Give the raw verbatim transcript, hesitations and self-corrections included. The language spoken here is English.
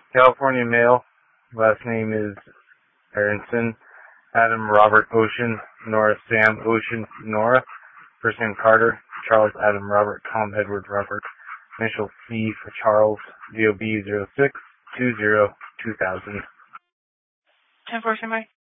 California male. Last name is Aronson. Adam Robert Ocean. Nora Sam Ocean Nora. First name Carter. Charles Adam Robert Tom Edward Robert. Initial C for Charles. D O B zero six two zero two thousand. ten four, Mike.